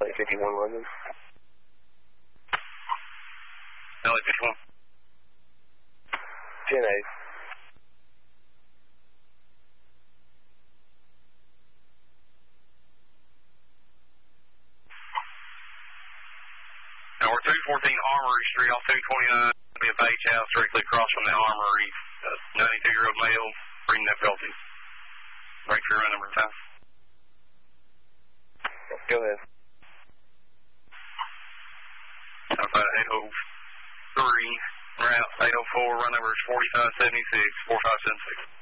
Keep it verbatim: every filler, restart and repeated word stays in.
L A fifty-one London. L A fifty-one. ten eight. Now we're two fourteen Armory Street off two twenty-nine. Be a beige house directly across from the Armory. ninety-two-year-old male, breathing difficulties. Break your run number time. Go ahead. Alpha eight oh three, route eight oh four, run number is forty-five seventy-six, four five seven six.